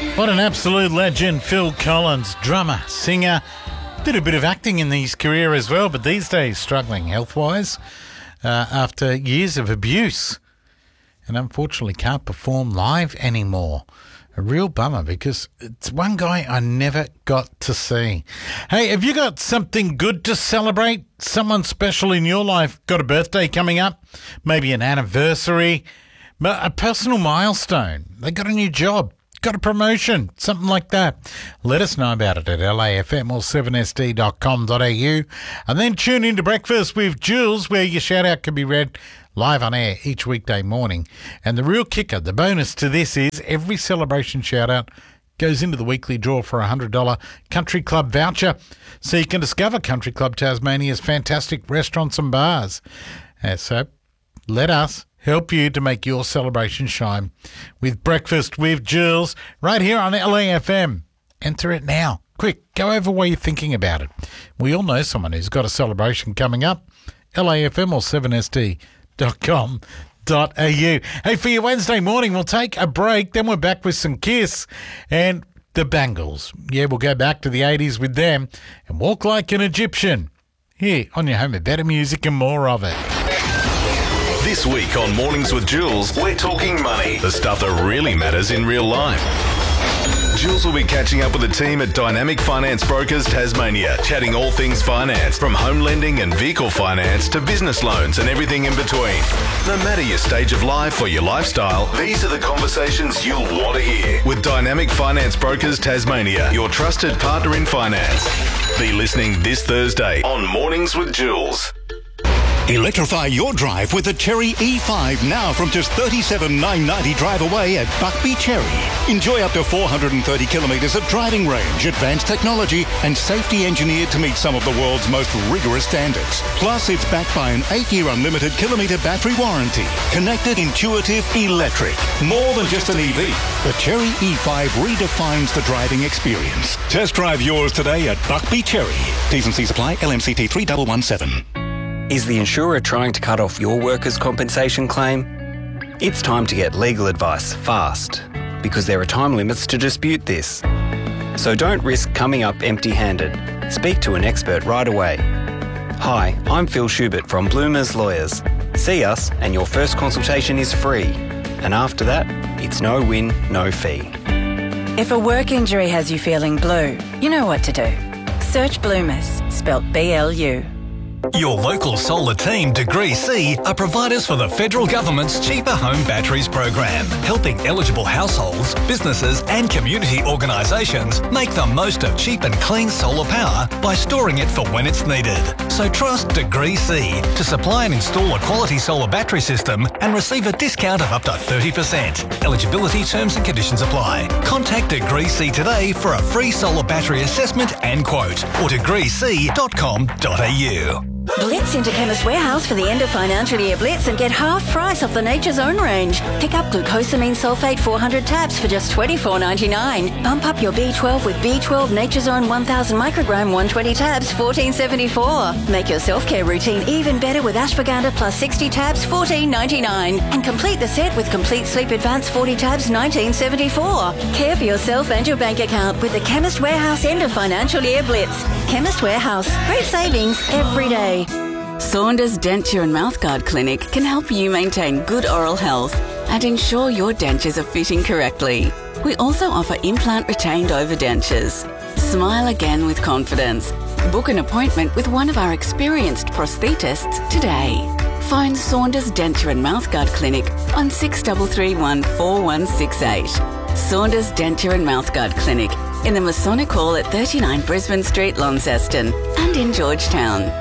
What an absolute legend, Phil Collins, drummer, singer, did a bit of acting in his career as well, but these days struggling health-wise after years of abuse and unfortunately can't perform live anymore. A real bummer because it's one guy I never got to see. Hey, have you got something good to celebrate? Someone special in your life got a birthday coming up? Maybe an anniversary? A personal milestone? They got a new job? Got a promotion, something like that. Let us know about it at LAFM or 7sd.com.au. And then tune into Breakfast with Jules, where your shout-out can be read live on air each weekday morning. And the real kicker, the bonus to this is every celebration shout-out goes into the weekly draw for a $100 Country Club voucher. So you can discover Country Club Tasmania's fantastic restaurants and bars. So let us help you to make your celebration shine with Breakfast with Jules right here on LAFM. Enter it now. Quick, go over what you're thinking about it. We all know someone who's got a celebration coming up. LAFM or 7sd.com.au. Hey, for your Wednesday morning, we'll take a break. Then we're back with some Kiss and the Bangles. Yeah, we'll go back to the 80s with them and walk like an Egyptian. Here on your home of better music and more of it. This week on Mornings with Jules, we're talking money, the stuff that really matters in real life. Jules will be catching up with the team at Dynamic Finance Brokers Tasmania, chatting all things finance, from home lending and vehicle finance to business loans and everything in between. No matter your stage of life or your lifestyle, these are the conversations you'll want to hear. With Dynamic Finance Brokers Tasmania, your trusted partner in finance. Be listening this Thursday on Mornings with Jules. Electrify your drive with the Chery E5 now from just $37,990 drive away at Buckby Chery. Enjoy up to 430 kilometres of driving range, advanced technology and safety engineered to meet some of the world's most rigorous standards. Plus, it's backed by an 8-year unlimited kilometre battery warranty. Connected, intuitive, electric. More than just an EV. The Chery E5 redefines the driving experience. Test drive yours today at Buckby Chery. T's and C's apply. LMCT 3117. Is the insurer trying to cut off your workers' compensation claim? It's time to get legal advice fast, because there are time limits to dispute this. So don't risk coming up empty-handed. Speak to an expert right away. Hi, I'm Phil Schubert from Bloomers Lawyers. See us and your first consultation is free. And after that, it's no win, no fee. If a work injury has you feeling blue, you know what to do. Search Bloomers, spelt BLU. Your local solar team, Degree C, are providers for the federal government's Cheaper Home Batteries program, helping eligible households, businesses and community organisations make the most of cheap and clean solar power by storing it for when it's needed. So trust Degree C to supply and install a quality solar battery system and receive a discount of up to 30%. Eligibility terms and conditions apply. Contact Degree C today for a free solar battery assessment and quote, or degreec.com.au. Blitz into Chemist Warehouse for the end of financial year Blitz and get half price off the Nature's Own range. Pick up glucosamine sulfate 400 tabs for just $24.99. Bump up your B12 with B12 Nature's Own 1000 microgram 120 tabs, $14.74. Make your self-care routine even better with ashwagandha plus 60 tabs, $14.99. And complete the set with Complete Sleep Advance 40 tabs, $19.74. Care for yourself and your bank account with the Chemist Warehouse end of financial year Blitz. Chemist Warehouse. Great savings every day. Saunders Denture and Mouthguard Clinic can help you maintain good oral health and ensure your dentures are fitting correctly. We also offer implant retained overdentures. Smile again with confidence. Book an appointment with one of our experienced prosthetists today. Phone Saunders Denture and Mouthguard Clinic on 6331 4168. Saunders Denture and Mouthguard Clinic in the Masonic Hall at 39 Brisbane Street, Launceston, and in Georgetown.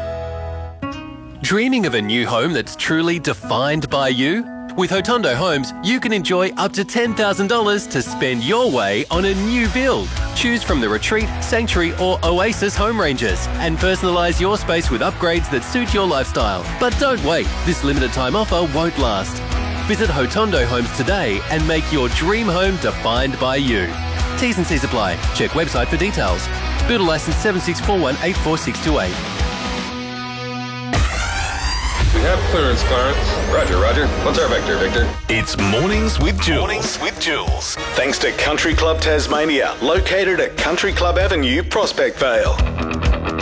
Dreaming of a new home that's truly defined by you? With Hotondo Homes, you can enjoy up to $10,000 to spend your way on a new build. Choose from the Retreat, Sanctuary or Oasis home ranges and personalise your space with upgrades that suit your lifestyle. But don't wait, this limited time offer won't last. Visit Hotondo Homes today and make your dream home defined by you. T's and C's apply. Check website for details. Builder licence 7641846228. We have clearance, Clarence. Roger. What's our vector, Victor? It's Mornings with Jules. Thanks to Country Club Tasmania, located at Country Club Avenue, Prospect Vale.